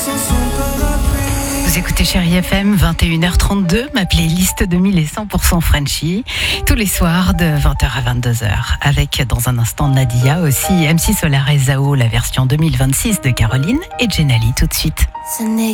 Vous écoutez Chérie FM, 21h32, ma playlist 2000 et 100% Frenchy, tous les soirs de 20h à 22h, avec dans un instant Nadia aussi, MC Solar et Zao, la version 2026 de Caroline et Jenali tout de suite.